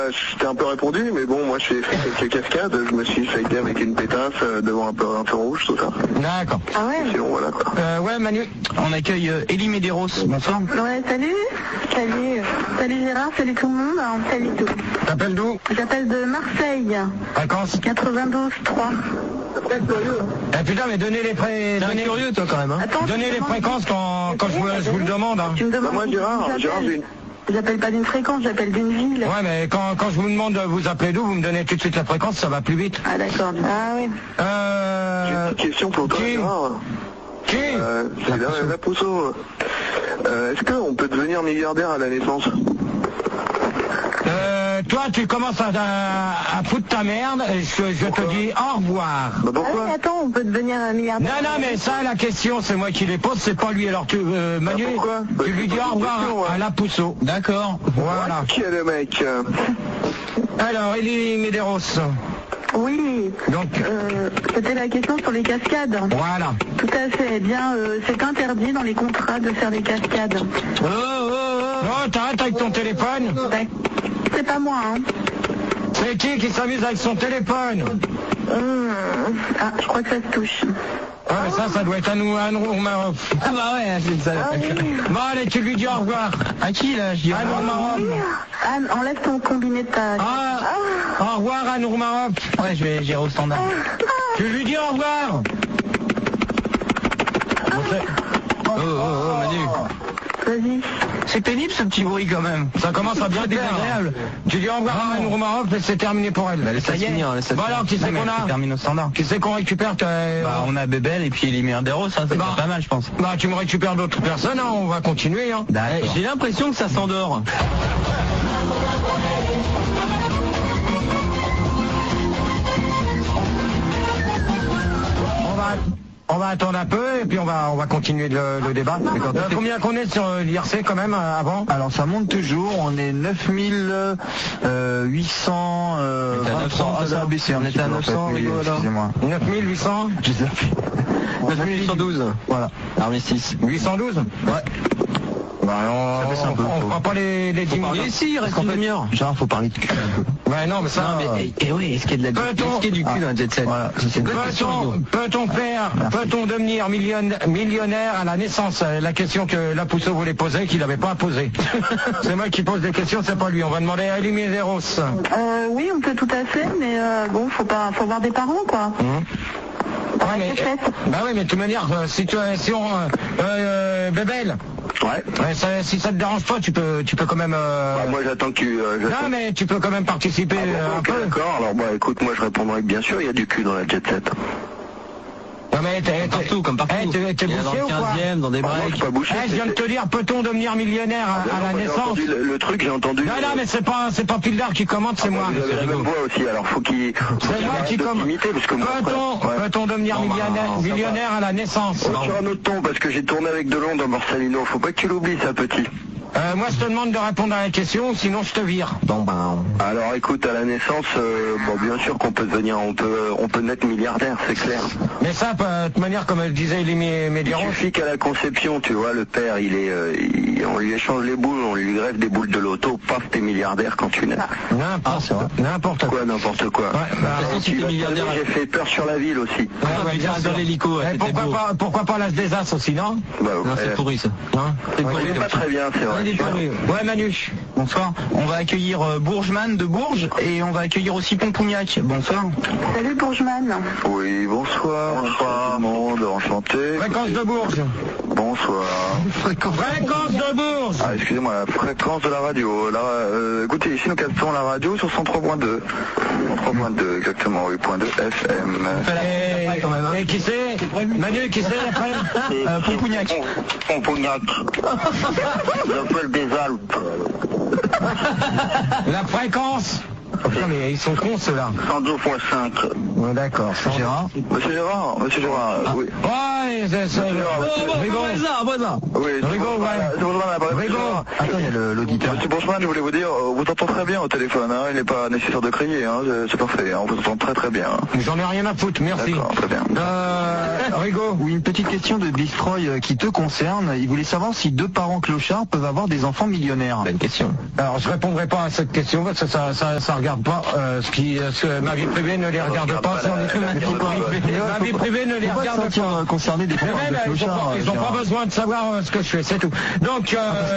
Je t'ai un peu répondu, mais bon, moi je fais quelques cascades, je me suis fighté avec une pétasse devant un feu rouge, tout ça. D'accord. Ah ouais. Sinon, voilà quoi. Ouais, Manu, on accueille Elie Medeiros. Bonsoir. Ouais, salut. Salut Gérard, salut tout le monde. Salut tout. T'appelles d'où? J'appelle de Marseille. Fréquence 92.3. Eh putain, mais donnez les donnez curieux toi quand même. Hein. Attends, donnez les fréquences quand je vous le demande. Hein. Tu me demandes moi Gérard, j'ai une... J'appelle pas d'une fréquence, j'appelle d'une ville. Ouais, mais quand je vous demande de vous appeler d'où, vous me donnez tout de suite la fréquence, ça va plus vite. Ah d'accord. Ah oui. J'ai une petite question pour toi, Gérard. Qui C'est la Pousseau. Est-ce qu'on peut devenir milliardaire à la naissance? Toi, tu commences à foutre ta merde, et je te dis au revoir. Bah pourquoi? Ah, attends, on peut devenir un milliardaire. Non, mais ça, la question, c'est moi qui les pose, c'est pas lui. Alors, Manu, pourquoi? tu lui dis au revoir à la Pousseau. D'accord. Voilà. Qui est le mec? Alors, Elie Medeiros. Oui. Donc, c'était la question sur les cascades. voilà. Tout à fait. Eh bien, c'est interdit dans les contrats de faire des cascades. Oh, t'arrêtes avec ton téléphone. C'est pas moi, hein. C'est qui s'amuse avec son téléphone? Ah, je crois que ça se touche. Ouais, mais ça doit être à nous au Maroc. Ah bah ouais, c'est ça. Ah, oui. Bon, allez, tu lui dis au revoir. À qui, là? Je dis à Nour Maroc. Anne, enlève ton combiné de ta... Au revoir à Nour Maroc. Ouais, je vais gérer au standard. Tu lui dis au revoir. Manu. Vas-y. C'est pénible ce petit bruit quand même. Ça commence à bien être désagréable. Tu dis au revoir à Nour Maroc, mais c'est terminé pour elle. Bah, Ça y est. Bon alors, qui c'est qu'on a? Termine au standard. Qui c'est qu'on récupère? On a Bébel et puis Elie Medeiros, hein, c'est pas mal je pense. Bah tu me récupères d'autres personnes, hein, on va continuer. Hein. J'ai l'impression que ça s'endort. On va attendre un peu et puis on va continuer le débat. Combien qu'on est sur l'IRC quand même avant? Alors ça monte toujours, on est 9800... ça a baissé, on était à 900, excusez-moi. 9800 9812. Voilà, armistice. 812? Ouais. Bah, on fera pas les 10 minutes. Si, il reste une demi-heure. Genre, faut parler de cul un peu. Ouais, non, mais ça... Non, mais, oui, est-ce qu'il y a de la est-ce qu'il y a du cul dans la jet set? Voilà, peut-on devenir millionnaire à la naissance? La question que la Pousseau voulait poser, qu'il n'avait pas à poser. C'est moi qui pose des questions, c'est pas lui. On va demander à Elie Medeiros. Oui, on peut tout à fait, mais bon, faut voir des parents, quoi. Ouais, bah oui, mais de toute manière, situation Bébel. Ouais. Si ça te dérange pas, tu peux quand même... moi j'attends que Non, mais tu peux quand même participer un peu. D'accord, alors écoute, moi je répondrai que bien sûr il y a du cul dans la jet set. Non mais t'es partout, comme partout. T'es bouché ou quoi? Dans le 15e, dans des breaks. Je suis pas bouché. Je viens de te dire, peut-on devenir millionnaire à la naissance? Le truc, j'ai entendu... Non, mais c'est pas Pildar qui commente, c'est moi. Vous avez la même voix aussi, alors faut qu'il... C'est moi qui commente. Peut-on devenir millionnaire à la naissance? Sur un autre ton, parce que j'ai tourné avec Delon dans Borsalino, faut pas que tu l'oublies ça, petit. Moi je te demande de répondre à la question, sinon je te vire. Alors écoute, à la naissance, bien sûr qu'on peut devenir, on peut naître milliardaire, c'est clair. Mais ça, de toute manière, comme le disait Elie Medeiros... Il suffit qu'à la conception, tu vois, le père, on lui échange les boules, on lui greffe des boules de loto, paf, t'es milliardaire quand tu nais. N'importe quoi. N'importe quoi. J'ai fait peur sur la ville aussi. Dans l'hélico. Pourquoi pas l'âge des As aussi, non? Non, c'est pourri ça. C'est pas très bien, c'est vrai. Ouais, Manu. Bonsoir. On va accueillir Bourgeman de Bourges et on va accueillir aussi Pompougnac. Bonsoir. Salut Bourgeman. Oui, bonsoir. Bonsoir tout le monde, enchanté. Fréquence de Bourges. Bonsoir. Fréquence de Bourges. Ah, excusez-moi, la fréquence de la radio. Écoutez, ici nous captons la radio sur 103.2. 103.2, exactement, 8.2 FM. Et qui c'est? Manu, qui c'est après? Pompougnac. Pompougnac. J'appelle des Alpes. La fréquence? Putain, mais ils sont cons ceux-là. 102.5. D'accord. Gérard. Monsieur Gérard, oui. Ouais, c'est... Rigaud. Oui, Rigaud, ouais. Rigaud. Attends, il y a l'auditeur. Monsieur Bourgeman, je voulais vous dire, on vous entend très bien au téléphone, hein. Il n'est pas nécessaire de crier, hein. C'est parfait, hein. On vous entend très très bien. J'en ai rien à foutre, merci. D'accord, très bien. Rigaud. Oui, une petite question de Bistroy qui te concerne. Il voulait savoir si 2 parents clochards peuvent avoir des enfants millionnaires. Bonne question. Alors, je répondrai pas à cette question parce que ça regarde pas ma vie privée ne les regarde pas. Ma vie privée ne les regarde pas. Concerné des parents de clochards. Ils ont pas besoin de savoir ce que je fais, c'est tout. Donc,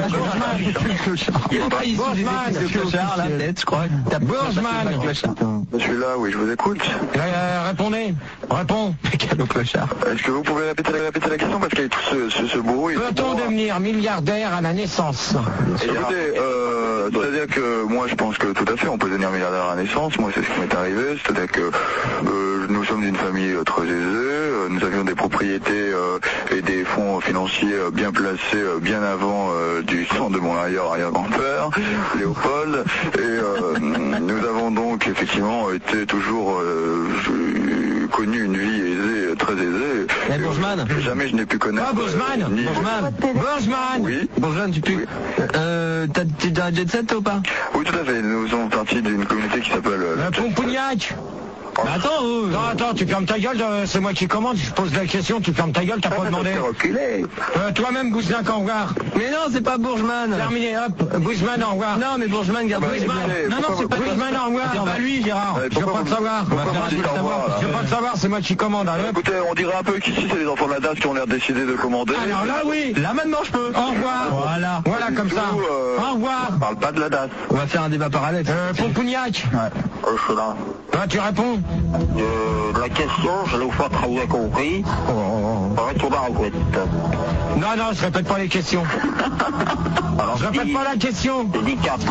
Clochard, la tête, je crois. Bourgeman. Je suis là, oui, je vous écoute. Répondez. Réponds. Quel clochard. Est-ce que vous pouvez répéter la question parce qu'il y a tout ce bruit. Peut-on devenir milliardaire à la naissance? Écoutez, c'est-à-dire que moi je pense que tout à fait on peut devenir milliardaire à la naissance. Moi c'est ce qui m'est arrivé, c'est-à-dire que nous sommes d'une famille très aisée, nous avions des propriétés et des fonds financiers bien placés bien avant du sang de mon arrière-grand-père, Léopold, et nous avons donc effectivement été toujours connu une vie aisée, très aisée. Mais Bourgeman. Jamais je n'ai pu connaître. Ah, Bourgeman. Bourgeman. Oui. Bourgeman, tu peux. Oui. T'es dans la jet set toi ou pas? Oui, tout à fait. Nous sommes partis d'une communauté qui s'appelle... Pompugnac. Mais attends, Non, attends, tu fermes ta gueule, c'est moi qui commande, je pose la question, tu fermes ta gueule, t'as pas demandé. Toi-même, Bouzlin, au revoir. Mais non, c'est pas Bourgeman. Terminé, hop, Bouzman, au revoir. Non, mais Bourgeman, garde Bouzman. Non, c'est pas Bouzman, au revoir. Attends, lui, Gérard. Je veux pas le savoir. Je veux pas le savoir, c'est moi qui commande. Allez, hop. Écoutez, on dirait un peu qu'ici, c'est les enfants de la DAS qui ont l'air décidé de commander. Alors là, oui. Là, maintenant, je peux. Au revoir. Voilà, comme ça. Au revoir. On parle pas de la DAS. On va faire un débat parallèle. Pompugnac. Je suis là. Tu réponds. La question, je l'ai fois très bien compris. Retournez en route. Non, je répète pas les questions. Alors, Je répète pas la question. Je dis 4.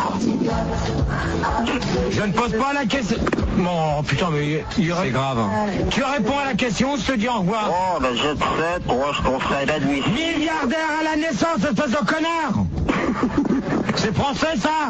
Je ne pose pas la question. Bon, putain, mais C'est grave. Tu réponds à la question, je te dis au revoir. Oh, ben je sais, moi je conseille la nuit. Milliardaire à la naissance, espèce de connard. C'est français, ça.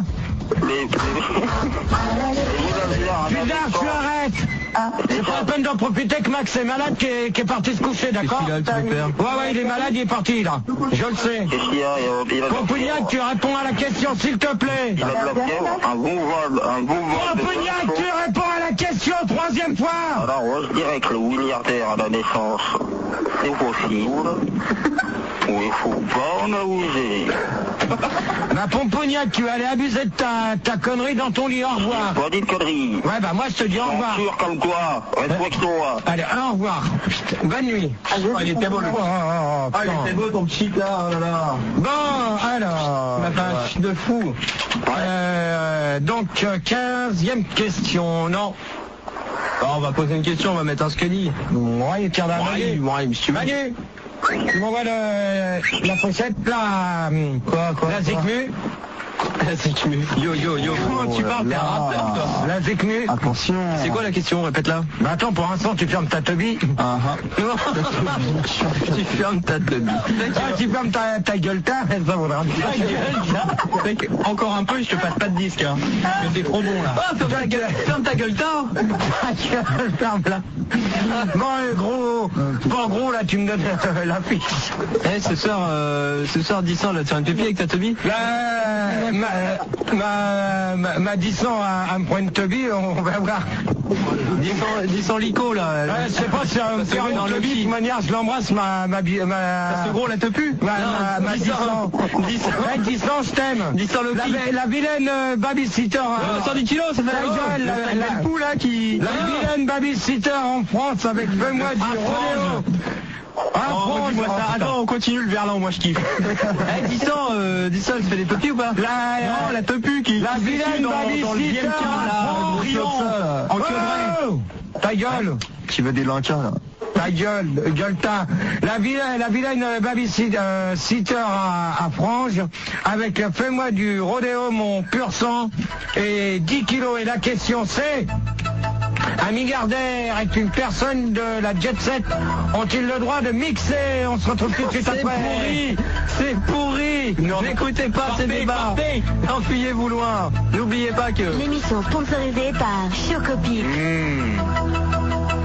Putain, tu arrêtes. C'est pas la peine d'en profiter que Max est malade qui est parti se coucher, d'accord? Ouais, il est malade, il est parti, là. Je le sais. Qu'est-ce qu'il y a? Pompugnac, tu réponds à la question, s'il te plaît. Il a bloqué un bon vol. Pompugnac, tu réponds à la question, 3e fois. Alors, moi, je dirais que le milliardaire à la naissance, c'est possible. Mais il faut pas en abuser. Ma Pompugnac, tu allais abuser de ta connerie dans ton lit, au revoir. Pas d'une connerie. Ouais, bah moi je te dis au revoir. Sûr comme toi, respecte-toi. Allez, au revoir. Bonne nuit. Il était beau le il était beau ton petit là, oh là là. Bon, alors. La vache de fou. Donc, 15e question, non. On va poser une question, on va mettre un Scully. Ouais, tiens, là, Manu. Monsieur Manu, tu m'envoies la pochette, là. Quoi La Zikmu. La Zikmu. Yo. Comment tu parles, t'es un rappeur, toi. La Zikmu. Attention. C'est quoi la question? Répète-la. Mais attends, pour l'instant, tu fermes ta teubie. Tu fermes ta teubie. Tu fermes ta gueule, ça vaudra bien. Encore un peu, je te passe pas de disque. Hein. T'es trop bon, là. Ferme ta gueule, ferme-la. Bon, gros, là, tu me donnes la fiche. Ce soir, 10 ans, là, tu as une pépie avec ta teubie? Ma 10 ans à me prendre une teubie, on va voir. 10 ans lico, là. Je sais pas si on faire une teubie, de toute manière, je l'embrasse, Ce gros, là, te pue? Ma 10 ans. 10 ans, je t'aime. 10 ans, le La vilaine babysitter. 110 kilos, ça fait la poule, là, qui... La vilaine babysitter en France avec 20 mois du rodéo. Attends, on continue le verlan, moi je kiffe. 10 ans, elle se fait des topis ou pas? Non, la topu qui... La vilaine babysitter en queue. Ta gueule. Tu veux des lancas, là? Ta gueule, gueule-ta. La vilaine babysitter à Frange, avec fais-moi du rodéo, mon pur sang, et 10 kilos. Et la question c'est... Un milliardaire et une personne de la jet set ont-ils le droit de mixer? On se retrouve tout de suite après. C'est pourri. N'écoutez pas ces débats. Enfuyez-vous loin. N'oubliez pas que... L'émission sponsorisée par Chocopie.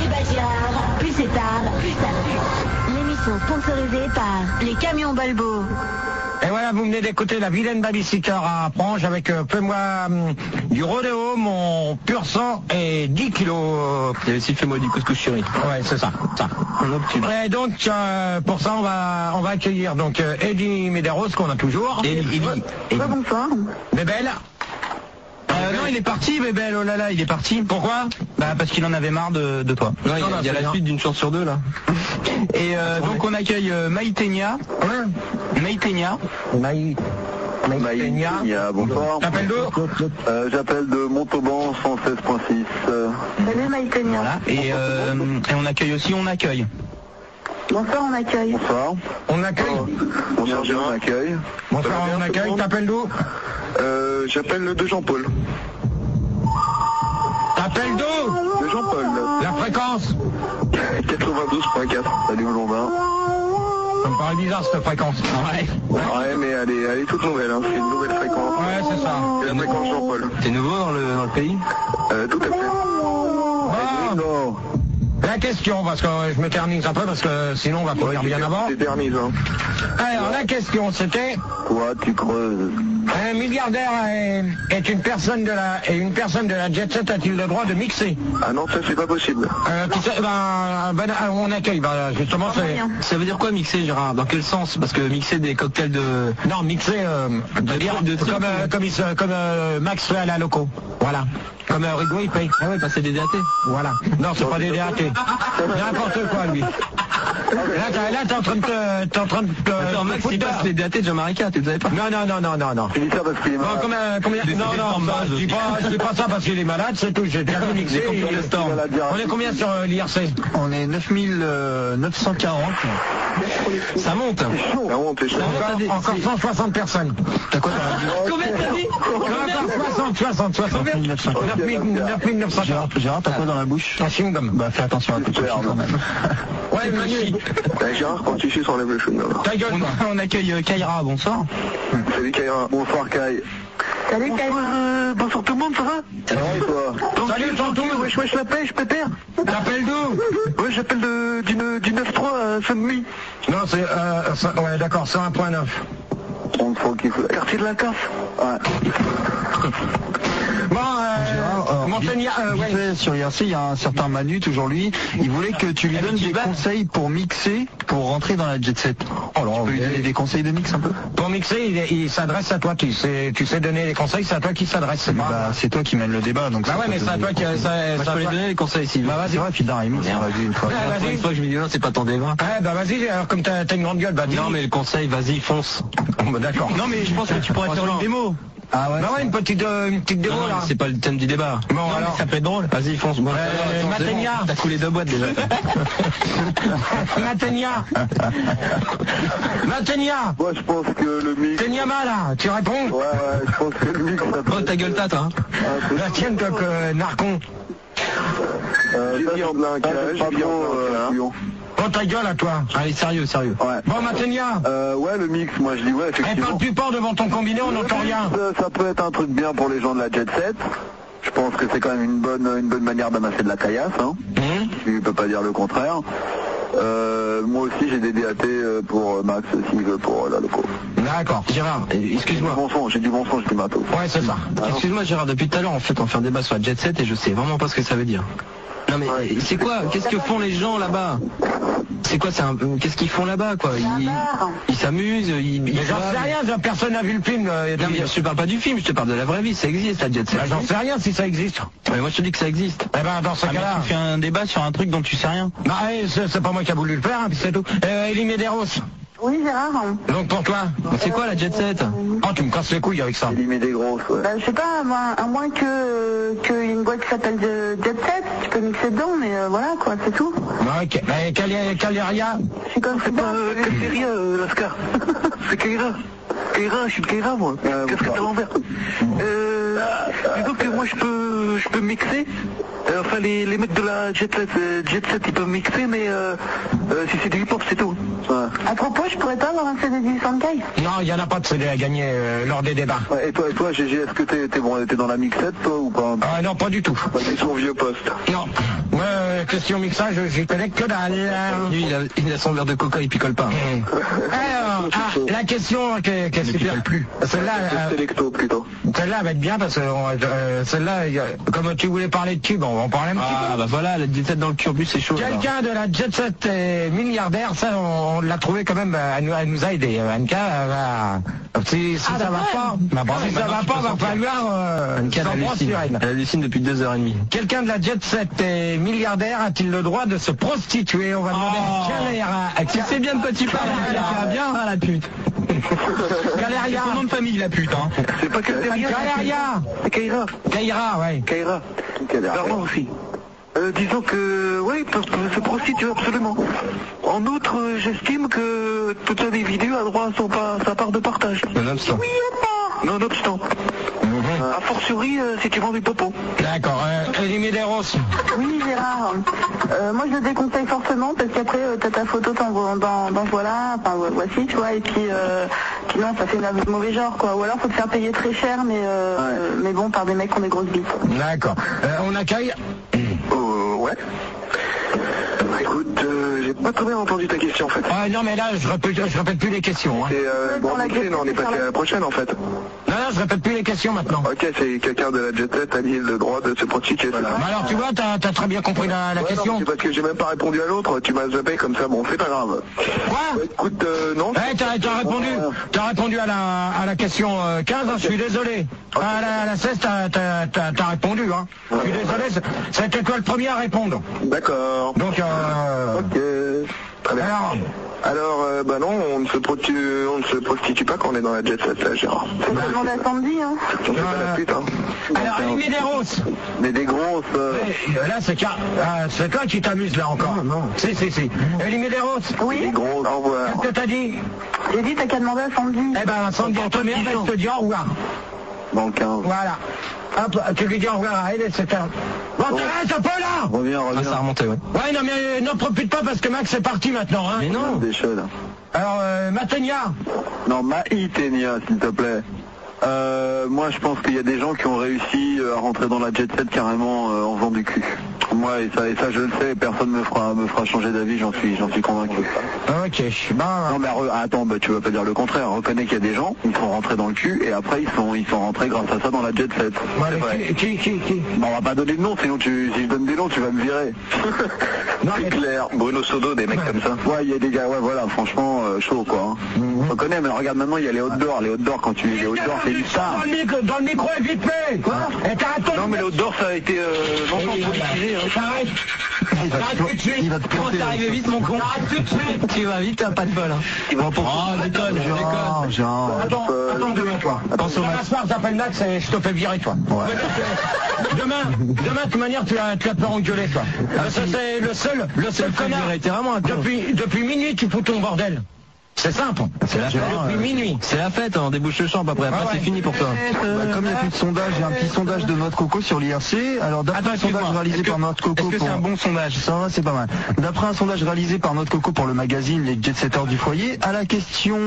plus bas Gérard, plus c'est tard, plus ça pue. L'émission sponsorisée par les camions Balbo. Et voilà, vous venez d'écouter la vilaine babysitter à Prange avec fais-moi du rodéo, mon pur sang et 10 kilos. Et aussi fais-moi du couscous chéri. Ouais, c'est ça. Et donc, pour ça, on va accueillir donc Eddie Medeiros, qu'on a toujours. Eddie. Bonsoir. Bébel. Non, il est parti, Bébel, oh là là, il est parti. Pourquoi? Bah parce qu'il en avait marre de toi. Non, il y a la suite d'une chance sur deux là. Et donc on accueille Maïtenia. Maïtenia, bonsoir. T'appelles d'où? J'appelle de Montauban 116.6. Salut Maïtenia. voilà. Et on accueille aussi, on accueille. Bonsoir, on accueille. Bonsoir. On accueille. Bonsoir, on accueille. Bonsoir, on accueille. T'appelles d'où? J'appelle de Jean-Paul. T'appelles d'où? De Jean-Paul. La fréquence? 92.4. Salut Lombard. Ça me paraît bizarre cette fréquence. Ouais, mais elle est toute nouvelle, hein. C'est une nouvelle fréquence. Ouais, c'est ça. C'est la fréquence Jean-Paul. T'es nouveau dans le pays? Tout à fait. Bon, la question, parce que je m'éternise un peu, parce que sinon on va finir bien avant. T'éternises, hein. Alors, la question, c'était... Quoi, tu creuses? Un milliardaire est une personne de la jet set a-t-il le droit de mixer? Ah non, ça c'est pas possible. On accueille, justement, Ça veut dire quoi mixer, Gérard? Dans quel sens? Parce que mixer des cocktails de... Non, mixer, comme Max fait à la loco. Voilà. Comme Rigaud, il paye. Ah ouais, bah c'est des DAT. Voilà. Non, c'est pas des DAT. N'importe quoi, lui. Là, t'es en train de te... Attends, Max, il passe les DAT de Jean-Marie, tu le savais pas? Non. Tu dis ça parce qu'il est malade. Je dis pas ça parce qu'il est malade, c'est tout. J'ai déjà mixé. On est combien sur l'IRC? On est 9940. Ça monte. Encore 160 personnes. T'as quoi? Combien t'as dit? Encore 60. 9940. Gérard, t'as quoi dans la bouche? Un chewing-gum. Bah fais attention à tout quand même. Ouais, Manu. Gérard, quand tu suis sur le chewing-gum. Ta gueule. On accueille Kaira, bonsoir. Salut Kaira. Bonsoir Kai. Salut Kai. Bonsoir tout le monde, ça va? Ça va et toi? Salut, tonton. Wesh la pêche, pépère. T'appelles d'où? Ouais, j'appelle du 9-3 à Saint-Denis. Non, c'est... ouais, d'accord, 101.9. On faut qu'il faut... Quartier de la Casse. Ouais. Bon, Montagna, ouais. Sur IRC, il y a un certain Manu, toujours lui. Il voulait que tu lui donnes des conseils pour mixer, pour rentrer dans la jet set. Tu peux lui donner des conseils de mix un peu? Pour mixer, il s'adresse à toi. Tu sais donner les conseils, c'est à toi qui s'adresse. Bah, c'est toi qui mène le débat, donc. Bah ouais, mais c'est à toi qui... Je peux lui donner les conseils ici. Bah vas-y. C'est vrai, puis d'un remix, on l'a vu une fois. Une fois que je me dis non, c'est pas ton débat. Ouais, bah vas-y, alors comme t'as une grande gueule, bah dis. Non, mais le conseil, vas-y, fonce. Bah, d'accord. Non, mais je pense que tu pourrais faire une démo. Ah ouais. Bah ouais, une petite démo Non, là. c'est pas le thème du débat. Bon, non, alors. mais ça peut être drôle. Vas-y, fonce. Bon, Matenia. T'as coulé 2 boîtes déjà. Matenia. Moi, je pense que le mix... Tenyama là, tu réponds? Ouais, je pense que le mix... Oh, ta gueule, toi, hein. La tienne, toi, narcon. Viens de l'un, Lyon. Oh ta gueule à toi. Allez, sérieux. Ouais. Bon, Matenia. Ouais, le mix, moi je dis ouais, Et effectivement. parle plus fort devant ton combiné, on n'entend rien. Ça peut être un truc bien pour les gens de la jet set. Je pense que c'est quand même une bonne manière d'amasser de la caillasse, hein. Tu peux pas dire le contraire. Moi aussi j'ai des DAT pour Max s'il veut pour la loco. D'accord. Gérard, excuse-moi. J'ai du bon son, j'ai du matos. Ouais, c'est ça. Excuse-moi, Gérard, depuis tout à l'heure, en fait, on fait un débat sur la jet set et je sais vraiment pas ce que ça veut dire. Non mais c'est quoi? Qu'est-ce que font les gens là-bas? C'est quoi? Qu'est-ce qu'ils font là-bas, quoi? Ils s'amusent, Mais j'en sais rien, personne n'a vu le film. Non mais je te parle pas du film, je te parle de la vraie vie, ça existe la jet set. Bah, j'en sais rien si ça existe. Mais moi je te dis que ça existe. Eh ben dans ce cas-là... Tu fais un débat sur un truc dont tu sais rien. Bah c'est pas moi qui a voulu le faire, hein, puis c'est tout. Elie Medeiros. Oui, Gérard. Donc pour toi? C'est quoi la jet set? Oh, tu me casses les couilles avec ça. Il met des grosses, ouais. Bah, je sais pas, à moins que une boîte qui s'appelle Jet Set, tu peux mixer dedans, mais voilà quoi, c'est tout. Bah, ok. Mais Caleria? Je suis comme ça. Caleria, Lascar. C'est Kaira. Je suis de Kaira, moi. Qu'est-ce que t'as à l'envers? Disons que moi je peux mixer. Enfin les mecs de la Jet Set ils peuvent mixer, mais si c'est du hip-hop c'est tout. Ouais. À propos, je pourrais pas avoir un CD du Sankai? Non, il n'y en a pas de CD à gagner lors des débats. Ouais, et toi GG, est-ce que t'es dans la mixette toi ou pas? Ah non, pas du tout. Pas du tout vieux poste. Non. question mixage, j'y connais que dalle. Lui, il a son verre de coca, il picole pas. Alors, la question, qu'est-ce que tu plus celle-là, Selecto plutôt. Celle-là va être bien parce que celle-là, comme tu voulais parler de cube, on va en parler un petit peu. Ah bah voilà, la jet set dans le turbus, c'est chaud. Quelqu'un de la jet set est milliardaire, ça on l'a trouvé quand même, elle nous a aidé. Anka, si ça va pas, si ça va pas, va falloir s'en prendre sur elle. Elle hallucine depuis 2h30. Quelqu'un de la jet set est milliardaire, a-t-il le droit de se prostituer? On va demander à Tu sais bien de quoi tu parles, bien la pute. Galéria. Son nom de famille, la pute, hein. C'est pas que Galéria. C'est Kaira. Kaira, ouais. Kaira. Clairement aussi. Disons que, oui, peuvent se prostituer absolument. En outre, j'estime que tout individu a droit à sa part de partage. Nonobstant. Nonobstant. A fortiori, si tu vends du popo. D'accord. Elie Medeiros. Oui, Gérard. Moi, je le déconseille fortement parce qu'après, t'as ta photo dans voilà, enfin voici, tu vois, et puis non, ça fait un mauvais genre, quoi. Ou alors, faut te faire payer très cher, mais bon, par des mecs qui ont des grosses bites. D'accord. On accueille. Ouais. Bah, écoute, j'ai pas très bien entendu ta question en fait. Ah non mais là je répète plus les questions. Hein. C'est bon, on est passé à la prochaine en fait. Non, je répète plus les questions maintenant. Ok, c'est quelqu'un de la jet set a dit le droit de se prostituer. Voilà. Alors tu vois, t'as très bien compris la question. Non, c'est parce que j'ai même pas répondu à l'autre, tu m'as zappé comme ça, bon c'est pas grave. Quoi? Écoute, non. T'as répondu à la question 15, hein, je suis désolé. À la 16, t'as répondu, hein. Je suis désolé, c'était toi le premier à répondre. D'accord. Donc, ok. Très bien. Alors, bah non, on ne se prostitue pas quand on est dans la jet set, là, Gérard. C'est pas le monde à samedi, hein. On fait pas la pute, hein. Alors, Elie Medeiros. Mais des grosses... Là, c'est toi qui t'amuses, là, encore. Non. Si. Elie Medeiros. Oui. Des grosses, au revoir. Qu'est-ce que t'as dit? J'ai dit, t'as qu'à demander à Sandy. Eh ben, Sandy, on te dit au revoir. Dans le 15. Voilà. Hop, tu lui dis au revoir à elle, etc. Bon, t'arrêtes un peu là! Reviens. Ah, ça a remonté, ouais. Ouais, non, mais n'en profite pas parce que Max est parti maintenant, hein. Mais non. Des chaudes. Alors, Matenia. Non, Maïtenia, s'il te plaît. Moi, je pense qu'il y a des gens qui ont réussi à rentrer dans la jet set carrément en faisant du cul. Moi, et ça, je le sais, personne me fera changer d'avis, j'en suis convaincu. Ok, ben... Non, mais attends, bah, tu vas pas dire le contraire. Reconnais qu'il y a des gens, ils sont rentrés dans le cul, et après, ils sont rentrés grâce à ça dans la jet set. Ouais, vrai. Qui Bon, on va pas donner de nom, sinon si je donne des noms, tu vas me virer. Non, c'est mais... clair. Bruno Sodo, des mecs comme ça. Ouais, il y a des gars, ouais, voilà, franchement, chaud, quoi. Hein. Reconnais, mais regarde maintenant, il y a les outdoors. Les outdoors, quand tu... Les outdoors, c'est du star. Dans le micro, vite fait. Quoi? Et t'arrêtes ton... Non, mais les outdoors, ça a été longtemps politisé, hein. T'arrêtes. Il va te Comment t'es arrivé vite, mon con? Tu vas vite, t'as pas de bol, hein. Déconne. Genre. Attends, demain, toi. Quand ce soir, j'appelle Max et je te fais virer, toi. Ouais. Demain, de toute manière, tu vas te faire engueuler, toi. Ça, c'est le seul connard. Depuis minuit, tu fous ton bordel. C'est simple. C'est la fête. Depuis minuit. C'est la fête, on débouche le champ après. Après, c'est fini pour toi. Comme il n'y a plus de sondage, j'ai un petit sondage de Noix de Coco sur l'IRC. Alors, d'après un sondage réalisé par Noix de Coco... Est-ce que c'est un bon sondage? Ça va, c'est pas mal. D'après un sondage réalisé par Noix de Coco pour le magazine Les Jet-Setters du foyer, à la question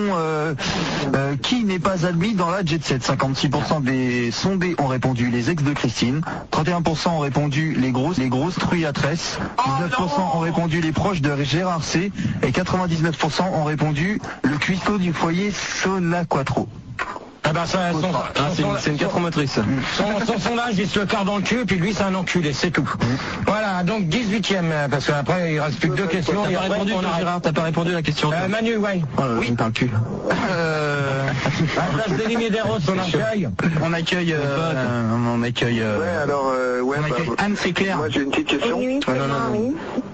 qui n'est pas admis dans la Jet Set, 56% des sondés ont répondu les ex de Christine, 31% ont répondu les grosses truies à tresse, 19% ont répondu les proches de Gérard C et 99% ont répondu le cuistot du foyer Sona Quattro. Ah bah ça, c'est une 4 motrice. Son sondage, il se le carre dans le cul, puis lui, c'est un enculé, c'est tout. Voilà, donc 18e, parce qu'après, il reste plus que 2 questions. T'as pas répondu, Gérard, t'as pas répondu à la question. Manu, ouais. Oui. Je me parle cul. À la place d'Elie Medeiros, On accueille... Ouais, alors, ouais, on accueille Anne, c'est clair. Moi, j'ai une petite question. Oui, oui.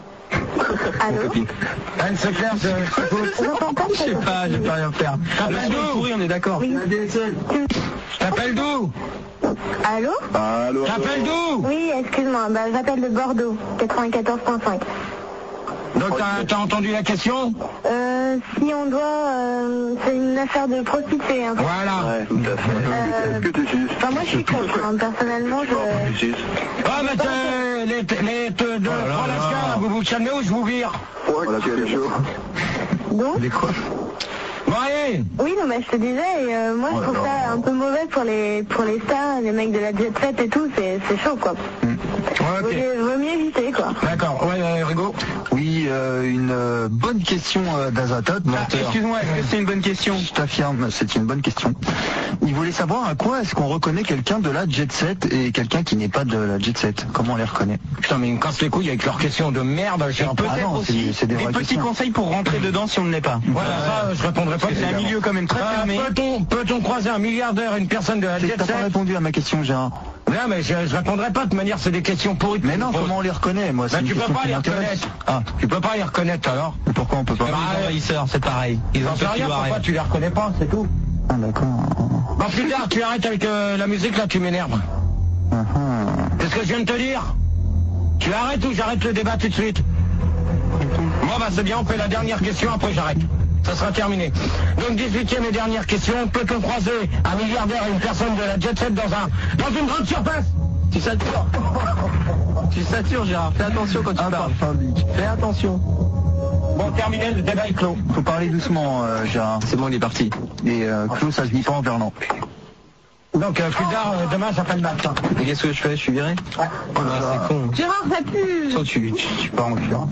Allô? Anne, c'est clair, J'entends pas. Je sais pas, je vais pas rien faire. T'appelles d'où? On est d'accord. Oui. T'appelles d'où? Allô? Allô? T'appelles d'où? Oui, excuse-moi, j'appelle de Bordeaux, 94.5. Donc t'as entendu la question? Si on doit... c'est une affaire de prostituée, hein. Voilà. Ouais, tout à fait. Est-ce que tu suces? Enfin, moi, je suis contre, hein. Personnellement, Tu suces? Ah, mais les deux relations, vous calmez ou je vous vire? Ouais, là, tu es chaud. Donc, Bon, Marie. Oui, non, mais je te disais, moi je trouve ça un peu mauvais pour les stars, les mecs de la jet set et tout, c'est chaud quoi. Vaut mieux éviter quoi. D'accord, ouais, Rigo. Oui, une bonne question d'Azatot. Excuse-moi, est-ce que c'est une bonne question? Je t'affirme, c'est une bonne question. Il voulait savoir à quoi est-ce qu'on reconnaît quelqu'un de la jet set et quelqu'un qui n'est pas de la jet set. Comment on les reconnaît? Putain, mais ils me cassent les couilles avec leurs questions de merde. Peut-être aussi c'est des petits conseils pour rentrer dedans si on ne l'est pas. Voilà, ça, je répondrai pas. C'est un milieu quand même très fermé. Peut-on croiser un milliardaire et une personne de la jet set? T'as pas répondu à ma question, Gérard. Non, mais je répondrai pas. De toute manière, c'est des questions pourries. Mais non, comment on les reconnaît? Moi, c'est tu peux pas les reconnaître. Ah, tu peux pas les reconnaître alors. Pourquoi on peut pas? Les envahisseurs, c'est pareil. Ils en savent rien. Pourquoi tu les reconnais pas? C'est tout. Ah, d'accord. Bon, plus tard, tu arrêtes avec la musique là, tu m'énerves. C'est ce que je viens de te dire. Tu arrêtes ou j'arrête le débat tout de suite? Bon, bah c'est bien, on fait la dernière question, après j'arrête. Ça sera terminé. Donc 18e et dernière question, peut-on croiser un milliardaire et une personne de la jet set dans une grande surface? Tu satures. Tu satures, Gérard. Fais attention quand tu parles. Fais attention. Bon, terminé, le débat est clos. Faut parler doucement, Gérard. C'est bon, il est parti. Et clos, ça se dit pas en verlan. Donc plus tard, demain j'appelle Max. Et qu'est-ce que je fais? Je suis viré? Oh là, c'est con. Gérard, ça pue. Toi, tu pars en cure.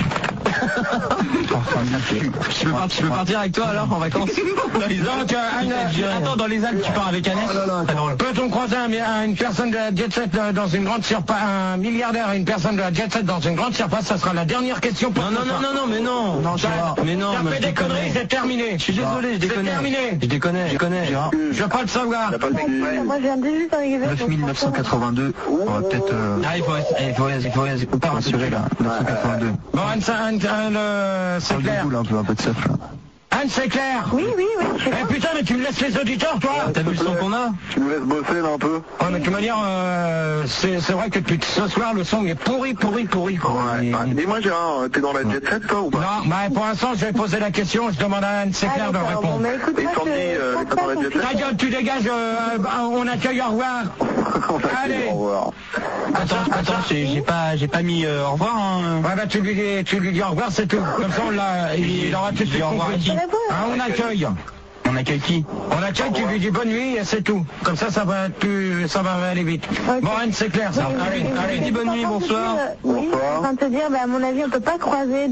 Je peux partir avec toi alors en vacances? Donc, attends, dans les Alpes, tu pars avec Annette? Peut-on croiser une personne de la jet set dans une grande surface, un milliardaire et une personne de la jet set dans une grande surface? Ça sera la dernière question pour Non, mais non. Mais non, t'as fait des conneries, c'est terminé. Je suis désolé, je déconne. C'est terminé. Je déconne. Je veux pas le savoir. Moi, je viens de juste arriver. 9982. On va peut-être. Ah, il faut pas rassurer là. 982. Bon, Anne, c'est clair. Un peu de seuf là. Anne, c'est clair. Oui. Eh putain, mais tu me laisses les auditeurs, toi. T'as vu le son qu'on a? Tu nous laisses bosser là un peu. Ouais, mais de toute manière, c'est vrai que depuis ce soir, le son est pourri. Dis-moi, Gérard, t'es dans la jet set toi ou pas? Non, bah pour l'instant, je vais poser la question, je demande à Anne, c'est clair de répondre. Bon, bah, écoute, Et Sandy, elle est pas dans la jet set? Ta gueule, tu dégages, on accueille, au revoir. Allez. Au revoir. Attends, j'ai pas mis au revoir. Hein. Ouais, bah tu lui dis au revoir, c'est tout. Comme ça, il aura tout de suite compris. On accueille. On accueille qui? On accueille, tu lui dis bonne nuit et c'est tout. Comme ça, ça va aller vite. Bon, Anne, c'est clair, ça. Allez, dis bonne nuit, bonsoir. Oui, je suis en train de te dire, à mon avis, on peut pas croiser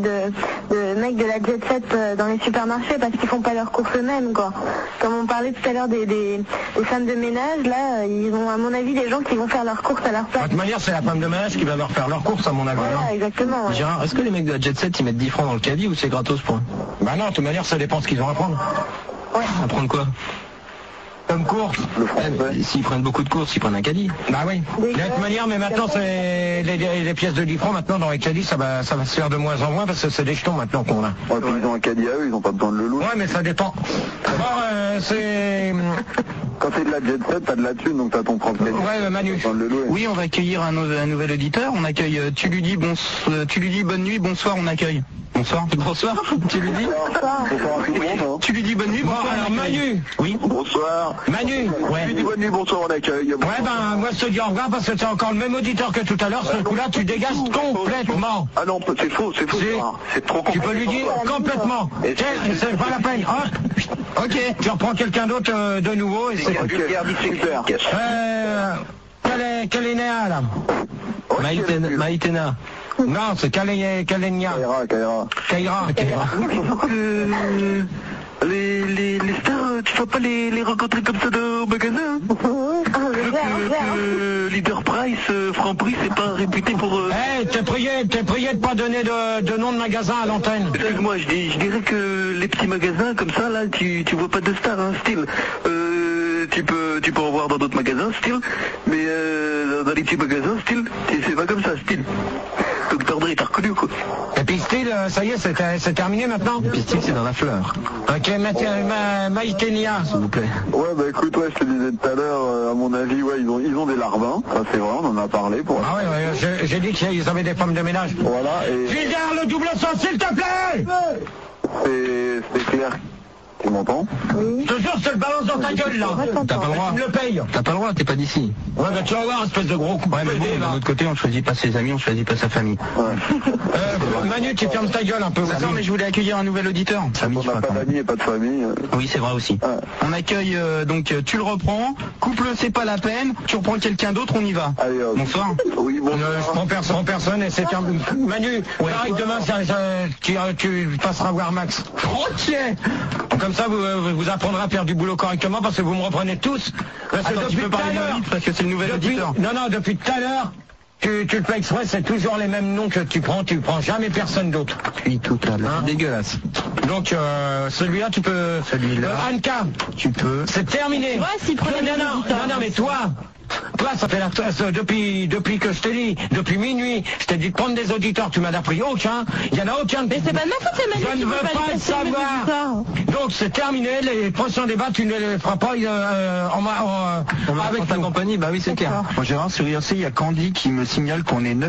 de mecs de la jet set dans les supermarchés parce qu'ils font pas leurs courses eux-mêmes, quoi. Comme on parlait tout à l'heure des femmes de ménage, là, ils ont, à mon avis, des gens qui vont faire leurs courses à leur place. De toute manière, c'est la femme de ménage qui va leur faire leurs courses, à mon avis. Voilà, exactement. Ouais. Gérard, est-ce que les mecs de la jet set, ils mettent 10 francs dans le caddie ou c'est gratos pour eux? Bah non, de toute manière, ça dépend ce qu'ils ont à prendre. Ouais. À prendre quoi? Comme course. S'ils prennent beaucoup de courses, ils prennent un caddie. Bah oui. De toute manière, mais maintenant, c'est les pièces de 10 francs, maintenant, dans les caddies, ça va se faire de moins en moins parce que c'est des jetons maintenant qu'on a. Ouais, puis ils ont un caddie à eux, ils ont pas besoin de le louer. Ouais, mais ça dépend. Alors, c'est... Quand c'est de la jet set, t'as de la thune, donc t'as ton propre caddie. Ouais, Manu. Oui, on va accueillir un nouvel auditeur. On accueille, tu lui dis bonne nuit, bonsoir, on accueille. Bonsoir. Tu lui dis? Bonsoir à tout le monde. Tu lui dis bonne nuit, Bon, bonsoir. alors, Manu. Oui. Bonsoir. Manu. Tu lui dis bonne nuit, bonsoir, on accueille. Ouais, ben, moi, je te dis au revoir parce que c'est encore le même auditeur que tout à l'heure. Ce coup-là, tu dégages complètement. Ah non, c'est faux. C'est trop compliqué. Tu peux lui dire complètement. C'est pas la peine. Hop. Ok, tu reprends quelqu'un d'autre de nouveau et c'est... Super. Quel est Néa, là? Maïtena. Non, c'est Kalenia. Kaira. Les stars, tu vas pas les rencontrer comme ça au magasin? Leader Price, Franprix, c'est pas réputé pour... Eh, t'es prié de pas donner de nom de magasin à l'antenne. Moi, je dirais que les petits magasins comme ça, là, tu vois pas de stars, hein, style. Tu peux en voir dans d'autres magasins, style. Mais dans les petits magasins, style, c'est pas comme ça, style. Dr. Dre, t'as reconnu, quoi. Et puis style, ça y est, c'est terminé maintenant. Et puis style, c'est dans la fleur. Ok, Maïtenia, s'il vous plaît. Ouais, bah écoute, ouais, je te disais tout à l'heure, à mon avis, ouais, ils ont des larbins, ça c'est vrai, on en a parlé pour... Ah ouais, j'ai dit qu'ils avaient des femmes de ménage. Voilà, et... Gilbert, le double sens, s'il te plaît. C'est clair Tu m'entends? Oui. Je te jure, je te le balance dans ta gueule, là. T'as pas le droit. Tu me le payes. T'as pas le droit, t'es pas d'ici. Ouais, bah tu vas voir, espèce de gros coup. Ouais, mais bon, d'un autre côté, on choisit pas ses amis, on choisit pas sa famille. Manu, tu fermes ta gueule un peu. Non, mais je voulais accueillir un nouvel auditeur. On n'a pas d'amis et pas de famille. Oui, c'est vrai aussi. On accueille, donc, tu le reprends, couple, c'est pas la peine, tu reprends quelqu'un d'autre, on y va. Allez, Bonsoir. Oui, bon. Je prends personne et c'est fermé. Manu, pareil, demain, tu passeras voir Max. Ok. Comme ça, vous apprendrez à faire du boulot correctement parce que vous me reprenez tous. Parce que Attends, tu peux parler moins vite parce que c'est le nouvel auditeur. Non, depuis tout à l'heure, tu le fais exprès, c'est toujours les mêmes noms que tu prends jamais personne d'autre. Puis tout à l'heure. Dégueulasse. Donc, celui-là, tu peux... Celui-là. Anka, Tu peux. c'est terminé. Ouais, s'il prenait non, mais toi, ça fait depuis que je t'ai dit, depuis minuit, je t'ai dit de prendre des auditeurs, tu m'en as pris aucun, il y en a aucun. Mais c'est pas de ma faute, c'est Manu Je qui ne veut veux pas les le passer, Manu, savoir. ce soir. Donc c'est terminé, les prochains débats, tu ne les feras pas avec ta nous. compagnie, bah oui, c'est clair. Moi, Gérard, sur IRC, il y a Candy qui me signale qu'on est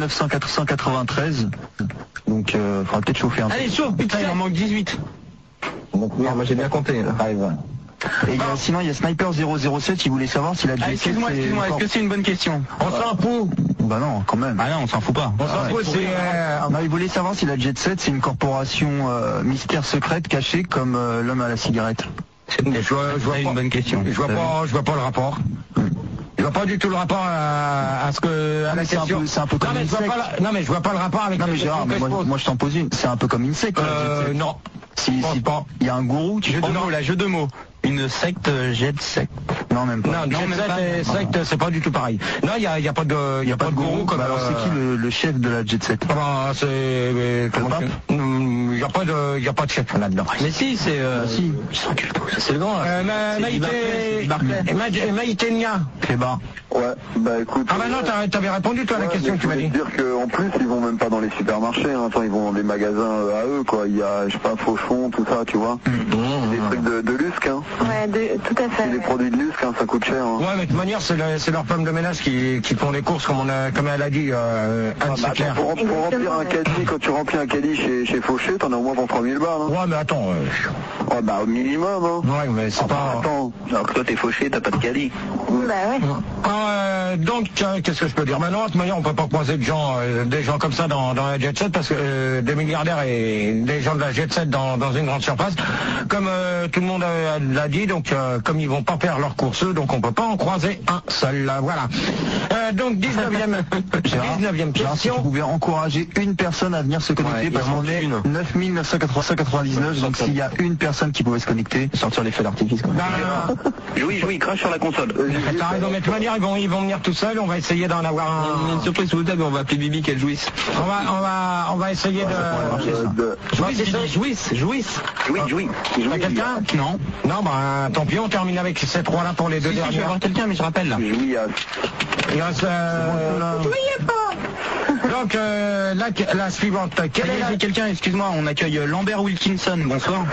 9993. Donc, faudra peut-être chauffer un peu. Allez, chauffe, putain, il en manque 18. Moi, j'ai bien compté, là. Et sinon, il y a Sniper 007 qui voulait savoir si la Jet 7... Excuse-moi, est-ce que c'est une bonne question? On s'en fout. Bah non, quand même. Ah non, on s'en fout pas. On s'en fout, c'est... Non, il voulait savoir si la Jet 7, c'est une corporation mystère secrète cachée comme l'homme à la cigarette. Je vois une pas, bonne question. Je vois pas le rapport. Je vois pas du tout le rapport à ce que... à la question. C'est un peu comme une secte. Non, mais je vois pas le rapport avec... Non, mais Gérard, moi je t'en pose une. C'est un peu comme une secte. Non. Si il y a un gourou, tu prends jeu de mots. Une secte, Jet Set. Non, même pas. Non, Jet Set et secte, c'est pas du tout pareil. Non, il y a pas de gourou comme... Alors c'est qui le chef de la Jet Set? C'est... Il y a pas de chef là-dedans. Mais si, c'est... Si. C'est le grand. Maïté Nia. Clébar. Ouais, bah écoute... Ah bah non, t'avais répondu toi à la question que tu m'as dit. dire qu'en plus, ils vont même pas dans les supermarchés, hein. Attends, ils vont dans des magasins à eux, quoi. Il y a, je sais pas, Fauchon, tout ça, tu vois. Des trucs de lusque, hein. Ouais, tout à fait. Les produits de lusque, hein, ça coûte cher, hein. Ouais, mais de toute manière, c'est leur femme de ménage qui font les courses, comme elle a dit, Anne Sinclair. Pour remplir un caddie, quand tu remplis un caddie chez Fauché, t'en as au moins pour 3000 balles, hein. Ouais, mais attends... Ouais, bah au minimum, hein. Ouais, mais c'est pas... Attends, alors que toi t'es Fauché, t'as pas de caddie. Bah ouais. Donc, qu'est-ce que je peux dire? Maintenant, de toute manière, on peut pas croiser des gens comme ça dans la Jet Set, parce que des milliardaires et des gens de la Jet Set dans une grande surface, comme tout le monde l'a dit, donc comme ils vont pas faire leurs courses, donc on peut pas en croiser un seul. Voilà. Donc 19e Gérard, si tu question. pouvais encourager une personne à venir se connecter, parce qu'on est 9999, donc s'il y a une personne qui pouvait se connecter, sortir les feux d'artifice. Oui, crache sur la console. T'as raison, mais de toute manière, ils vont venir tout seuls, on va essayer d'en avoir un... Une surprise sous le table, on va appeler Bibi qu'elle jouisse. On va essayer de... Jouisse. T'as quelqu'un? Non. Non, bah tant pis, on termine avec ces trois-là pour les deux Je vais dernières. avoir quelqu'un, mais je rappelle là. Il reste... Donc, la suivante. Quelle est la... Quelqu'un, excuse-moi, on accueille Lambert Wilkinson, bonsoir.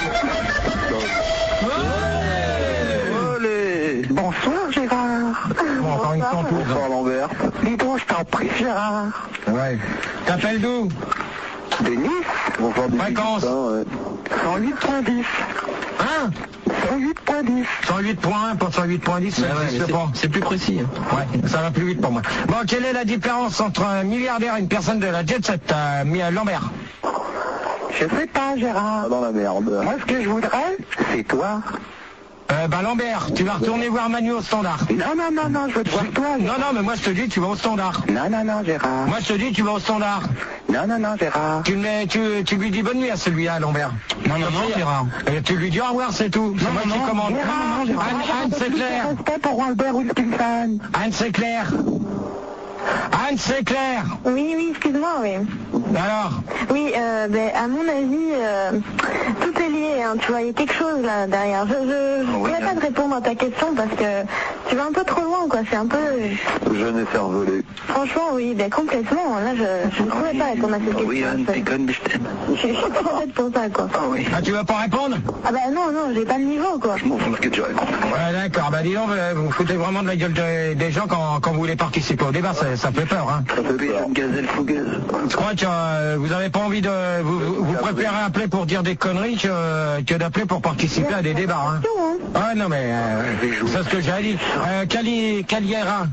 Bonsoir Gérard. Bon, encore une fois, Bonsoir Lambert. Dis donc, je t'en prie Gérard. Ouais. T'appelles d'où? De Nice. Bonsoir du Fréquence. 108.10. Hein? 108.10. 108.1 pour 108.10, ça n'existe pas. C'est plus précis. Ouais, ça va plus vite pour moi. Bon, quelle est la différence entre un milliardaire et une personne de la Jet Set, Lambert? Je sais pas Gérard. Dans la merde. Moi ce que je voudrais, c'est toi. Lambert, tu vas retourner voir Manu au standard. Non, je veux te voir toi. Non, mais moi je te dis, tu vas au standard. Non, Gérard. Moi je te dis, tu vas au standard. Non, Gérard. Tu lui dis bonne nuit à celui-là, Lambert. Non, Gérard. Et tu lui dis au revoir, c'est tout. C'est moi qui commande. Gérard. Anne, c'est clair. Respect pour Albert Wilkinson. Anne, c'est clair. Anne, c'est clair. Oui, excuse-moi, oui. Alors? Oui, à mon avis, tout est lié, hein, tu vois, il y a quelque chose là derrière. Je ne pourrais pas te répondre à ta question parce que Tu vas un peu trop loin, quoi. C'est un peu... Jeune et cervelé. Franchement, oui, ben complètement. Là, je ne trouvais pas qu'on a cette question. Oui, un petit con, Je suis trop bête pour ça, quoi. Ah oui. Ah, tu vas pas répondre? Ah bah non, j'ai pas le niveau, quoi. Je m'en fous de ce que tu racontes. Ouais, d'accord. Bah dis donc, vous foutez vraiment de la gueule des gens quand vous voulez participer au débat. Ça fait peur, hein. Ça fait peur. Une gazelle fougueuse. Je crois que vous avez pas envie de... Vous préférez appeler pour dire des conneries que d'appeler pour participer à des débats, hein. Ah non, mais... c'est ce que j'ai dit. Caillera.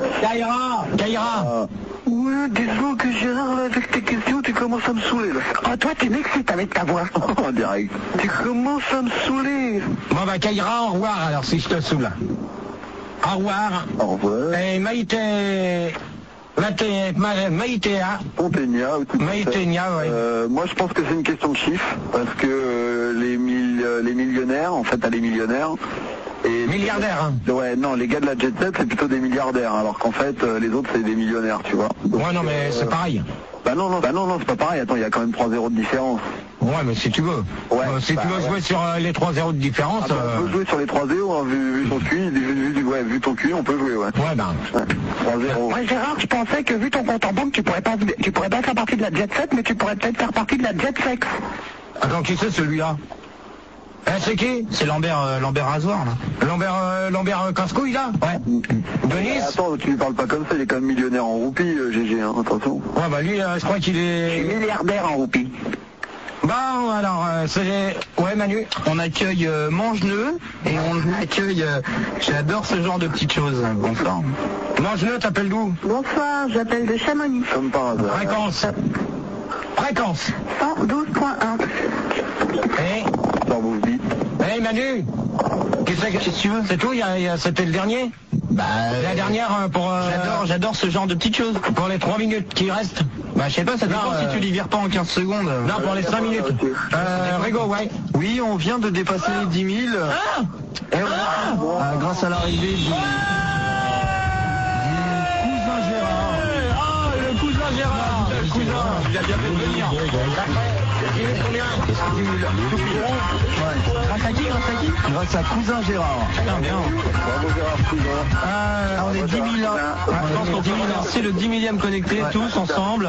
Ouais, disons que Gérard, là, avec tes questions, tu commences à me saouler, là. Oh, toi, tu m'excites avec ta voix. En direct. Tu commences à me saouler. Bon, bah, Caillera, au revoir, alors, si je te saoule. Au revoir. Au revoir. Et Maïtéa. Ponténia, tout ça. Maïténia, oui. Moi, je pense que c'est une question de chiffres, parce que les millionnaires, en fait, t'as les millionnaires. Et Milliardaires, hein. Ouais, non, les gars de la Jet Set, c'est plutôt des milliardaires, alors qu'en fait, les autres, c'est des millionnaires, tu vois. Donc, Ouais, non, mais c'est pareil. Bah non, c'est pas pareil. Attends, il y a quand même 3-0 de différence. Ouais, mais si tu veux. Ouais, si tu veux jouer sur les 3-0 de différence... On peut jouer sur les 3-0, hein, vu ton cul, vu ton cul, on peut jouer, ouais. Ouais, ben... 3-0. Ouais, Gérard, je pensais que vu ton compte en banque, tu pourrais pas faire partie de la Jet Set, mais tu pourrais peut-être faire partie de la Jet Sex. Attends, qui c'est celui-là? C'est qui? C'est Lambert Rasoir, là. Lambert Casse-Couille, là? Ouais. Denis? Attends, tu lui parles pas comme ça, il est quand même millionnaire en roupies, GG, hein, attention. Ouais, bah lui, je crois qu'il est... Milliardaire en roupies. Bon, alors, c'est... Ouais, Manu? On accueille Mangeneux et on accueille... J'adore ce genre de petites choses. Bonsoir. Mangeneux, t'appelles d'où? Bonsoir, j'appelle de Chamonix. Comme par hasard. Fréquence. 112.1. Ça vous vite. Manu, qu'est-ce que tu veux? C'est tout? C'était le dernier? Bah, la dernière pour... J'adore ce genre de petites choses. Pour les 3 minutes qui restent? Bah, je sais pas, ça dépend si tu les vires pas en 15 secondes. Non, pour les 5 minutes. Rigo, ouais. Oui, on vient de dépasser les 10 000. Et grâce à l'arrivée du... Le cousin Gérard. Il a bien fait de venir. Grâce à qui? Grâce à cousin Gérard. Bravo Gérard, cousin. On est 10 000 C'est le 10 millième connecté, tous ensemble.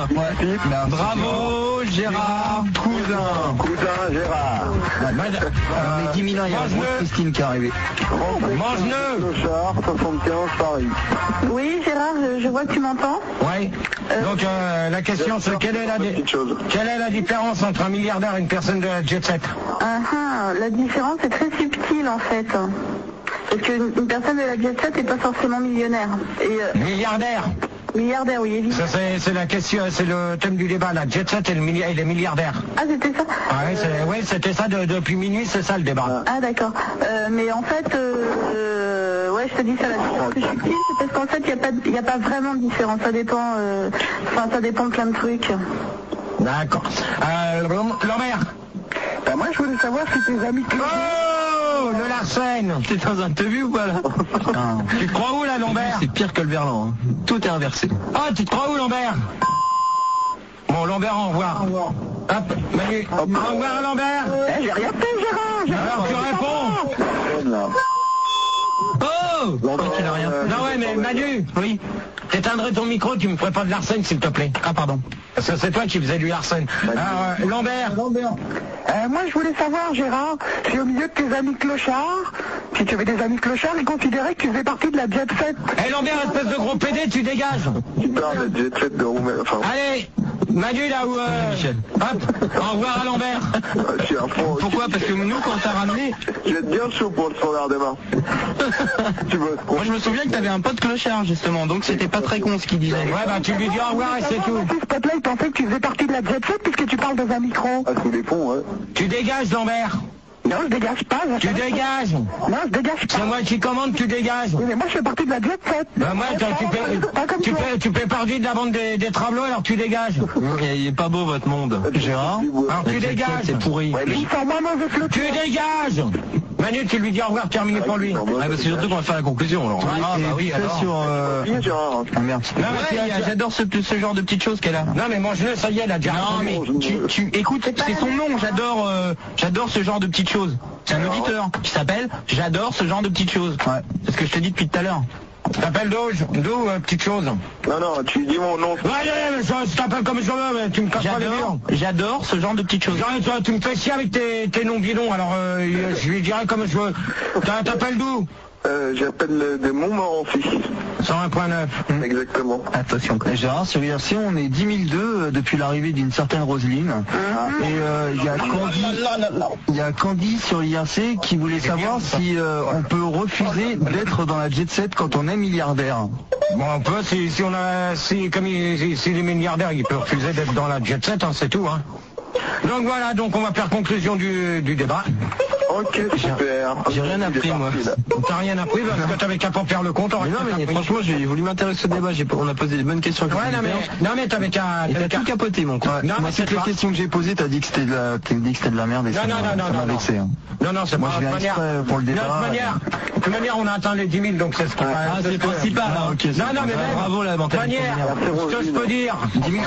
Bravo Gérard, cousin. Cousin Gérard. On est 10 000 ans, il y a Christine qui est arrivée. Mange-le. Clochard, 75, Paris. Oui, Gérard, je vois que tu m'entends. Ouais. Donc la question c'est quelle est la différence entre un milliardaire et une personne de la Jet Set? La différence est très subtile en fait. Parce qu'une personne de la Jet Set n'est pas forcément millionnaire. Et, Milliardaire. Milliardaire, oui, évidemment. Ça c'est la question, c'est le thème du débat, la Jet Set et les milliardaires. Ah, c'était ça? Ouais, c'était ça depuis minuit, c'est ça le débat. Ah, d'accord. Mais en fait, ouais, je te dis ça, la différence est subtile, c'est parce qu'en fait, il n'y a pas vraiment de différence. Ça dépend, ça dépend de plein de trucs. D'accord. Lambert. Moi, je voulais savoir si tes amis... Oh, le Larsen. T'es dans un te vu ou pas là? Tu te crois où là, Lambert? C'est pire que le Verlan. Hein. Tout est inversé. Ah, tu te crois où, Lambert? Bon, Lambert, au revoir. Hop, Manu. Au revoir, Lambert. J'ai rien fait, Gérard. Alors, tu réponds. Oh! Il a rien. Non, ouais, mais Manu. Oui. T'éteindrais ton micro, tu me ferais pas de Larsen, s'il te plaît. Ah, pardon. Parce que c'est toi qui faisais du Larsen. Alors, Lambert. Moi, je voulais savoir, Gérard, si au milieu de tes amis clochards, si tu avais des amis clochards, ils considéraient que tu faisais partie de la Jet Set. Lambert, espèce de gros PD, tu dégages. Tu parles de Jet Set de Roumaine, enfin... Allez, Manu, là où... Hop, au revoir à Lambert. Je suis un fond. Pourquoi? Parce que nous, quand t'as ramené... Je vais être bien chaud pour le standard des mains. Moi, je me souviens que t'avais un pote clochard, justement, donc c'était pas très con ce qu'il disait. Ouais, bah tu lui dis au revoir et c'est tout. Ce pote-là, il pensait que tu faisais partie de la Jet Set puisque tu parles dans un micro. Ah, sous les ponts, ouais. Tu dégages, Lambert. Non, je dégage pas. Tu dégages. Non, je dégage pas. C'est moi qui commande, tu dégages. Oui, mais moi, je fais partie de la Jet Set. Bah moi, tu fais partie de la bande des tableaux, alors tu dégages. Il est pas beau votre monde. Gérard. Alors tu dégages. C'est pourri. Ils sont moins mauvais que le Tu dégages. Manu, tu lui dis au revoir, terminé pour lui. C'est surtout qu'on va faire la conclusion alors. Ah bah oui, alors. Ah merde. J'adore ce genre de petites choses qu'elle a. Non mais mange-le, ça y est, elle a déjà. Non mais tu écoute, c'est son nom, j'adore ce genre de petites choses. C'est un auditeur qui s'appelle J'adore ce genre de petites choses. Ouais. C'est ce que je te dis depuis tout à l'heure. T'appelles d'où, petite chose? Non, tu dis mon nom. Ouais, je t'appelle comme je veux, mais tu me casses pas les murs. J'adore ce genre de petites choses. Tu me fais chier avec tes noms bidons, alors je lui dirai comme je veux. T'appelles d'où? J'appelle de Montmorency. 101.9. Exactement. Attention. Gérard, sur IRC, on est 10 002 depuis l'arrivée d'une certaine Roselyne. Et il y a Candy sur IRC qui voulait savoir si on peut refuser d'être dans la jet set quand on est milliardaire. Bon, on peut, s'il est milliardaire, il peut refuser d'être dans la jet set, hein, c'est tout. Hein. Donc voilà, donc on va faire conclusion du débat. Ok, super. J'ai rien appris, moi. T'as rien appris parce que t'avais qu'à pas faire le compte. Non, mais franchement, j'ai voulu m'intéresser au débat. On a posé des bonnes questions. Ouais, non, mais t'avais qu'à... T'as tout capoté, mon quoi. Non, mais toutes les questions que j'ai posées, t'as dit que c'était de la merde et ça m'a vexé. Non, c'est moi, pas je viens exprès pour le débat. De toute manière, on a atteint les 10 000, donc c'est ce qui va... Ah, c'est principal. Non, mais bravo, la mentalité. Ce que je peux dire,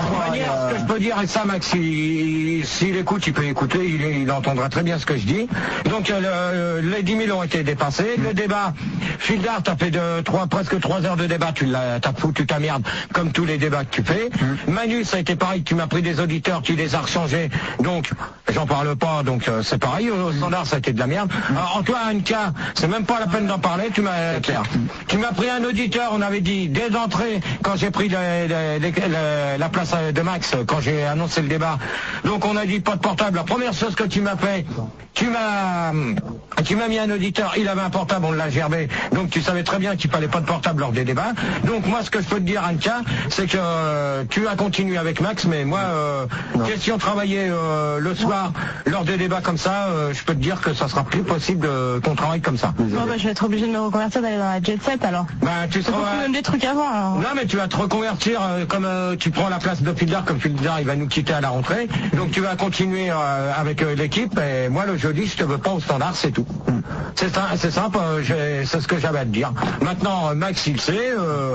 et ça, Max, s'il écoute, il peut écouter, il entendra très bien ce que je dis. Donc, les 10 000 ont été dépassés. Le débat, Fildar, t'as fait presque 3 heures de débat, t'as foutu ta merde, comme tous les débats que tu fais. Manu, ça a été pareil, tu m'as pris des auditeurs, tu les as rechangés, donc, j'en parle pas, donc c'est pareil. Au standard, ça a été de la merde. Alors, toi, Anka, c'est même pas la peine d'en parler, tu m'as pris un auditeur, on avait dit, dès d'entrée, quand j'ai pris la place de Max, quand j'ai annoncé le débat, donc on a dit pas de portable. La première chose que tu m'as fait, tu m'as mis un auditeur, il avait un portable, on l'a gerbé, donc tu savais très bien qu'il fallait pas de portable lors des débats. Donc moi, ce que je peux te dire, Anka, c'est que tu as continué avec Max, mais moi, question travailler le soir lors des débats comme ça, je peux te dire que ça sera plus possible qu'on travaille comme ça. Bon, je vais être obligé de me reconvertir, d'aller dans la jet set alors. Tu seras même des trucs avant alors. Non, mais tu vas te reconvertir comme tu prends la place de Fildar, comme Fildar il va nous quitter à la rentrée, donc tu vas continuer avec l'équipe, et moi le jeudi je te veux pas au standard, c'est tout. C'est simple, c'est ce que j'avais à te dire. Maintenant, Max il sait,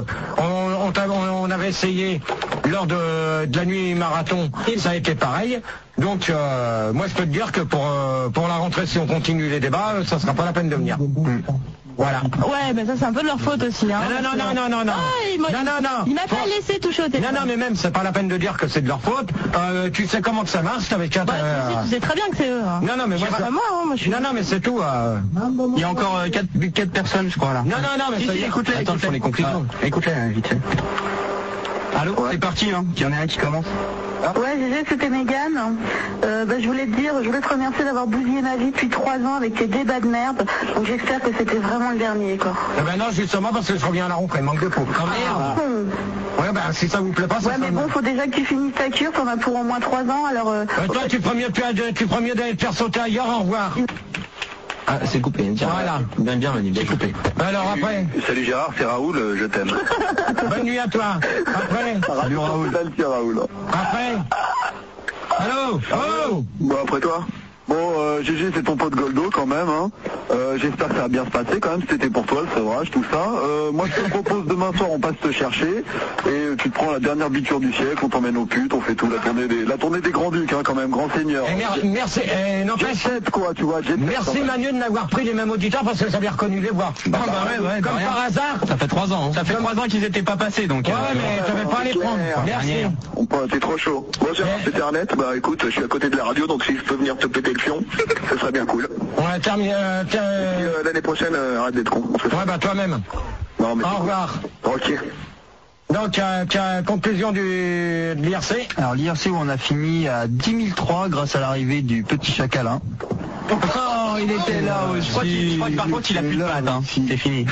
on avait essayé lors de la nuit marathon, ça a été pareil. Donc moi je peux te dire que pour la rentrée, si on continue les débats, ça sera pas la peine de venir. Voilà. Ouais, mais ça c'est un peu de leur faute aussi. Hein, non. Il m'a pas laissé toucher au téléphone. Non, mais même, c'est pas la peine de dire que c'est de leur faute. Tu sais comment que ça marche avec un... tu sais très bien que c'est eux. Hein. Non, mais moi... moi je suis... Non, mais c'est tout. Il y a encore 4 personnes, je crois, là. Non, mais ça y est. Écoute-les. Attends, je fais les conclusions. Écoute-les, vite fait. Allô, c'est parti, hein. Il y en a un qui commence. Ouais, GG, c'était Mégane. Je voulais te remercier d'avoir bousillé ma vie depuis 3 ans avec tes débats de merde. Donc j'espère que c'était vraiment le dernier, quoi. Non, justement, parce que je reviens à la rentrée, manque de peau. Merde. Ouais, si ça vous plaît pas, ça... Ouais, mais bon, faut déjà que tu finisses ta cure, t'en as pour au moins 3 ans, alors... toi, tu ferais mieux d'aller te faire sauter ailleurs, au revoir. Ah, c'est coupé. Voilà. Bien, Manu, bien coupé. Alors après... Salut Gérard, c'est Raoul, je t'aime. Bonne nuit à toi. Après... Salut Raoul. Salut Raoul. Après... Allô. Oh. Bon, après toi. Bon, GG, c'est ton pote Goldo quand même, hein. J'espère que ça va bien se passer quand même, c'était pour toi le sevrage, tout ça. Moi je te propose demain soir on passe te chercher et tu te prends la dernière biture du siècle, on t'emmène aux putes, on fait tout, la tournée des grands ducs, hein, quand même, grand seigneur. Merci, n'empêche... Jet set, quoi, tu vois, jet set. Merci Manu de n'avoir pris les mêmes auditeurs parce que j'avais reconnu les voix. Ouais, comme par hasard. Ça fait 3 ans. Ça fait 3 ans qu'ils étaient pas passés, donc... Ouais, mais t'avais pas à les prendre. Merci. T'es trop chaud. Bon, Gérard, c'était Arnett, bah écoute, je suis à côté de la radio, donc si je peux venir te péter le fion, ça serait bien cool. On a terminé... L'année prochaine, arrête d'être con. Ouais, toi-même. Non, mais... Au revoir. Ok. Donc, conclusion de l'IRC. Alors, l'IRC où on a fini à 10 003 grâce à l'arrivée du petit Chacalin. Oh, il était là aussi. Je crois que par contre, il a plus de pattes, hein. C'est fini.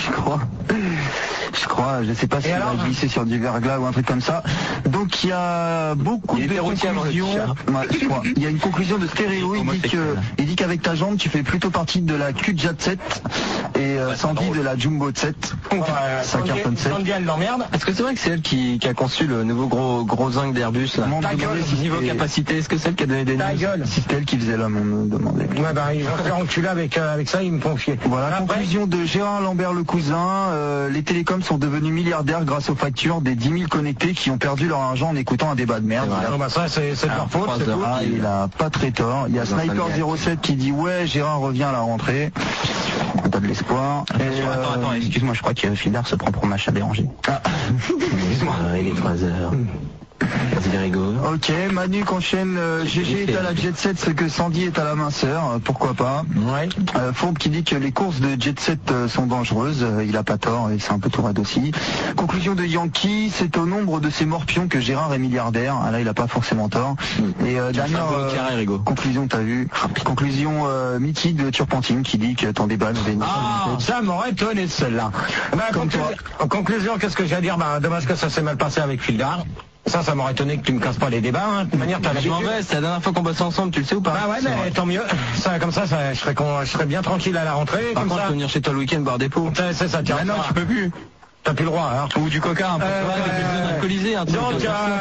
Je crois, je sais pas s'il va glisser sur du verglas ou un truc comme ça. Donc il y a beaucoup de conclusions. Je crois. Il y a une conclusion de Stéréo. Il dit qu'avec ta jambe, tu fais plutôt partie de la cul jet set. Et c'est Sandy de la Jumbo 7. Ça cartonne 7. Sandy, elle l'emmerde. Est-ce que c'est vrai que c'est elle qui a conçu le nouveau gros zinc d'Airbus là? Niveau capacité, est-ce que c'est elle qui a donné des news? Si c'était elle qui faisait l'homme, on me demandait. Ouais, bah, ils vont se faire enculer avec ça, ils me font chier. Voilà, conclusion de Gérard Lambert le cousin. Les télécoms sont devenus milliardaires grâce aux factures des 10 000 connectés qui ont perdu leur argent en écoutant un débat de merde. Bah ça, c'est leur faute. Il a pas très tort. Il y a Sniper07 qui dit ouais, Gérard revient à la rentrée. T'as de l'espoir. Attends, excuse-moi, je crois que Fildar se prend pour match à déranger. Excuse-moi, il est 3h. Vas-y, rigole. Ok, Manu qu'enchaîne, GG est à la Jet Set, ce que Sandy est à la minceur, pourquoi pas. Ouais. Fourbe qui dit que les courses de Jet Set sont dangereuses, il a pas tort, et c'est un peu tout raide aussi. Conclusion de Yankee, c'est au nombre de ces morpions que Gérard est milliardaire. Ah là, il a pas forcément tort. Et dernière conclusion, t'as vu. Conclusion Mickey de Turpentine qui dit que ton débat nous bénéficie. Ça m'aurait étonné celle-là. En conclusion, qu'est-ce que j'ai à dire? Dommage que ça s'est mal passé avec Fildar. Ça m'aurait étonné que tu me casses pas les débats. Hein. De toute manière, t'as je m'en vais, c'est la dernière fois qu'on bosse ensemble, tu le sais ou pas? Ah ouais, mais tant mieux. Comme ça, je serais bien tranquille à la rentrée. Par contre, je peux venir chez toi le week-end boire des pots. C'est ça, tiens. Non, tu peux plus. T'as plus le droit, hein. Ou du coca, un peu. Alcoolisé, un truc. Donc,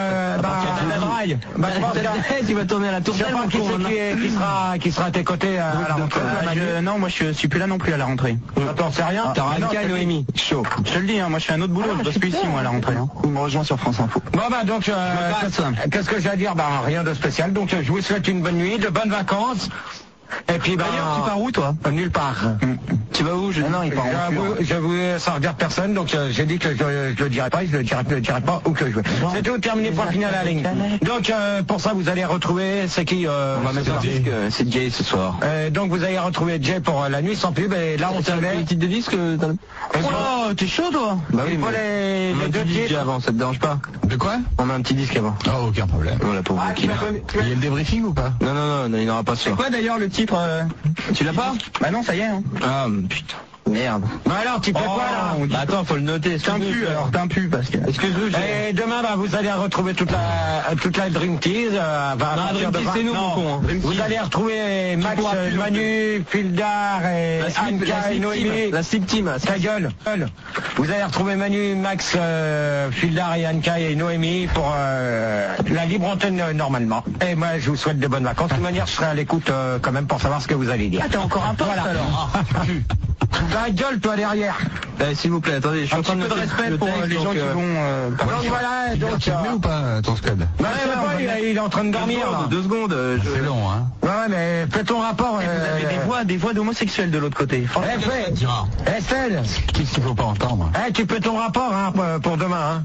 tu vas tourner à la tour. Je sais pas qui sera à tes côtés à la rentrée. Non, moi je suis plus là non plus à la rentrée. Attends, c'est rien. T'as Ranka et Noémie. Chaud. Je te le dis, je fais un autre boulot, je bosse plus ici moi à la rentrée. Il me rejoint sur France Info. Bon donc, qu'est-ce que j'ai à dire? Rien de spécial. Donc, je vous souhaite une bonne nuit, de bonnes vacances. Et puis, d'ailleurs, tu pars où, toi? Nulle part. Tu vas où? Non, il part ça regarde personne, donc j'ai dit que je le dirai pas, je le dirai pas où que je veux. C'est tout, terminé, point final à la ligne. Donc, pour ça, vous allez retrouver, c'est qui on va mettre un disque, c'est Jay ce soir. Donc, vous allez retrouver Jay pour la nuit sans pub, et là, on se met... le titre de disque Oh, t'es chaud, toi? Bah oui, pour les deux titres avant, ça te dérange pas? De quoi? On met un petit disque avant. Ah, aucun problème. Voilà, pour vous. Il y a le débriefing ou pas? Non, il n'aura pas ça. C'est quoi d'ailleurs le titre? Tu l'as pas? Bah non, ça y est. Hein. Ah, putain. Merde. Bah alors, tu fais quoi là? Bah attends, faut le noter. T'es un pu alors, t'es un pu parce que... Excuse-moi. Et demain, vous allez retrouver toute la Dream Tease. Dream Tease, c'est nous, mon con. Vous allez retrouver Max, Manu, Fildar et Anka et Noémie. La Sleep Team. Ta gueule. Vous allez retrouver Manu, Max, Fildar et Anka et Noémie pour la libre antenne normalement. Et moi, je vous souhaite de bonnes vacances. De toute manière, je serai à l'écoute quand même pour savoir ce que vous allez dire. Ah, t'as encore un poste alors. Ta gueule, toi, derrière. S'il vous plaît, attendez, je suis en train de respect pour les gens qui vont... Donc voilà, donc... Tu le mets ou pas, ton scud? Il est en train de dormir, là. 2 secondes. C'est long, hein. Ouais, mais fais ton rapport. Vous avez des voix d'homosexuels de l'autre côté. Estelle. Qu'est-ce qu'il faut pas entendre? Tu fais ton rapport, hein, pour demain, hein.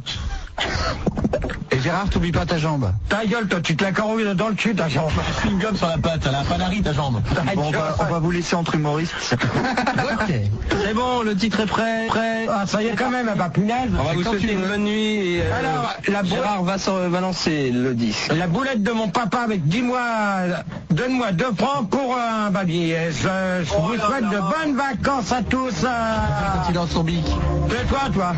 Et Gérard, t'oublies pas ta jambe. Ta gueule, toi, tu te la corrouilles dans le cul, ta jambe. Une gomme sur la patte, elle a un panari, ta jambe. Bon, on va vous laisser entre humoristes. Ok. C'est bon, le titre est prêt. Ah, ça y est quand même, bah punaise. On va vous souhaiter une bonne nuit. Et, alors, Gérard va lancer le disque. La boulette de mon papa avec 10 mois, donne-moi 2 francs pour un babier. Je vous souhaite de bonnes vacances à tous. Quand il est dans son bic. C'est toi.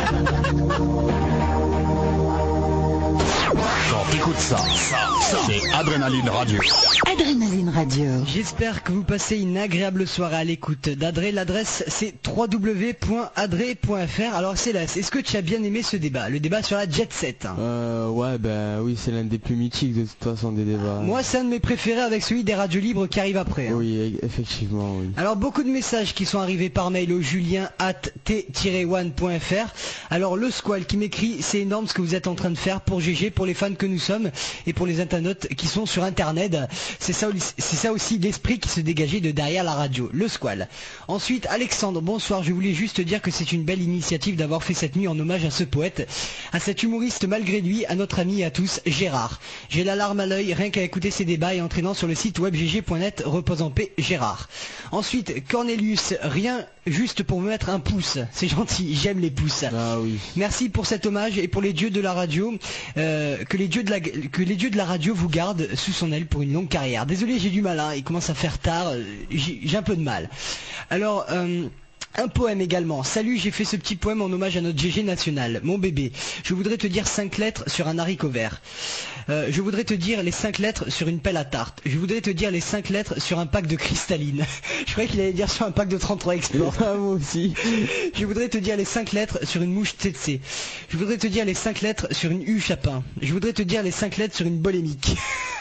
Quand t'écoutes ça, c'est Adrénaline Radio. Adrénaline Radio. J'espère que vous passez une agréable soirée à l'écoute d'Adré. L'adresse c'est www.adré.fr. Alors Céleste, est-ce que tu as bien aimé ce débat? Le débat sur la Jet Set. Ouais, bah oui, c'est l'un des plus mythiques de toute façon des débats. Moi c'est un de mes préférés avec celui des radios libres qui arrive après. Oui, effectivement, oui. Alors beaucoup de messages qui sont arrivés par mail au julien@t-one.fr. Alors le Squall qui m'écrit, c'est énorme ce que vous êtes en train de faire pour GG, pour les fans que nous sommes et pour les internautes qui sont sur internet. C'est ça aussi l'esprit qui se dégageait de derrière la radio, le Squall. Ensuite Alexandre, bonsoir, je voulais juste te dire que c'est une belle initiative d'avoir fait cette nuit en hommage à ce poète, à cet humoriste malgré lui, à notre ami et à tous, Gérard. J'ai la larme à l'œil rien qu'à écouter ces débats et entraînant sur le site webgg.net, repose en paix Gérard. Ensuite Cornelius, rien, juste pour me mettre un pouce, c'est gentil, j'aime les pouces. Ah oui. Merci pour cet hommage et pour les dieux de la radio, que les dieux de la radio vous gardent sous son aile pour une longue carrière. Désolé, j'ai du mal, hein, il commence à faire tard, j'ai un peu de mal. Alors Un poème également. Salut, j'ai fait ce petit poème en hommage à notre GG national, mon bébé. Je voudrais te dire 5 lettres sur un haricot vert. Je voudrais te dire les 5 lettres sur une pelle à tarte. Je voudrais te dire les 5 lettres sur un pack de cristalline. Je croyais qu'il allait dire sur un pack de 33 Export. Moi aussi. Je voudrais te dire les 5 lettres sur une mouche tsetse. Je voudrais te dire les 5 lettres sur une U chapin. Je voudrais te dire les 5 lettres sur une bolémique.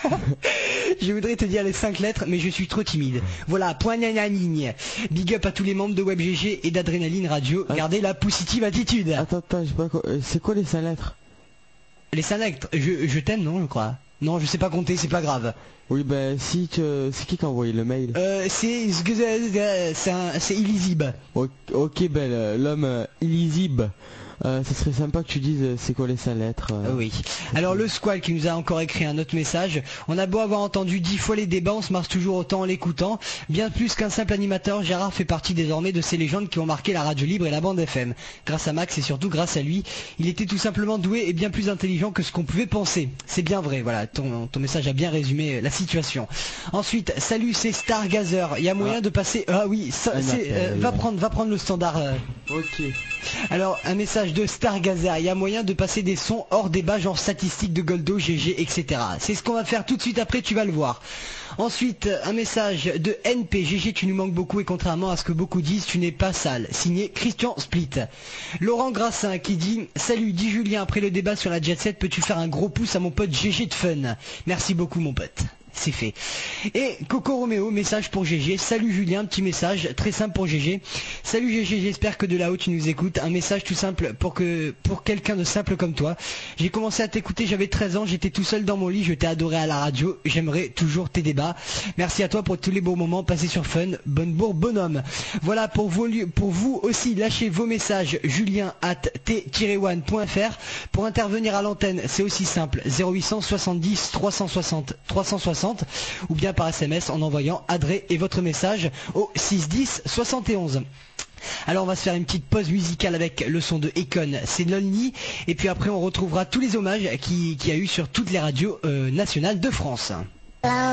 Je voudrais te dire les 5 lettres, mais je suis trop timide. Voilà, point ligne. Big up à tous les membres de WebGG et d'Adrénaline Radio. Gardez la positive attitude. Attends, j'ai pas c'est quoi les 5 lettres? Les 5 lettres, je t'aime, non, je crois. Non, je sais pas compter, c'est pas grave. Oui, ben si c'est qui a envoyé le mail? C'est Illisible. Ok, ben l'homme Illisible. Ce serait sympa que tu dises c'est quoi les 5 lettres. Oui. Alors le Squall qui nous a encore écrit un autre message. On a beau avoir entendu 10 fois les débats, on se marche toujours autant en l'écoutant. Bien plus qu'un simple animateur, Gérard fait partie désormais de ces légendes qui ont marqué la radio libre et la bande FM. Grâce à Max et surtout grâce à lui, il était tout simplement doué et bien plus intelligent que ce qu'on pouvait penser. C'est bien vrai, voilà, ton message a bien résumé la situation. Ensuite, salut, c'est Stargazer. Il y a moyen de passer... Ah oui, va prendre le standard. Ok. Alors, un message de Stargazer, il y a moyen de passer des sons hors débat, genre statistiques de Goldo, GG, etc. C'est ce qu'on va faire tout de suite après, tu vas le voir. Ensuite, un message de NP, GG, tu nous manques beaucoup et contrairement à ce que beaucoup disent, tu n'es pas sale. Signé Christian Split. Laurent Grassin qui dit, salut, dis Julien, après le débat sur la Jet Set, peux-tu faire un gros pouce à mon pote GG de Fun? Merci beaucoup mon pote. C'est fait. Et Coco Roméo, message pour GG. Salut Julien, petit message très simple pour GG. Salut GG, j'espère que de là-haut tu nous écoutes. Un message tout simple pour quelqu'un de simple comme toi. J'ai commencé à t'écouter, j'avais 13 ans, j'étais tout seul dans mon lit, je t'ai adoré à la radio. J'aimerais toujours tes débats. Merci à toi pour tous les beaux moments passés sur Fun. Bonne bourre, bonhomme. Voilà, pour vous aussi, lâchez vos messages julien@t-one.fr. Pour intervenir à l'antenne, c'est aussi simple. 0800 70 360 360 ou bien par SMS en envoyant Adré et votre message au 610 71. Alors on va se faire une petite pause musicale avec le son de Econ, c'est Lonely, et puis après on retrouvera tous les hommages qu'il y a eu sur toutes les radios nationales de France.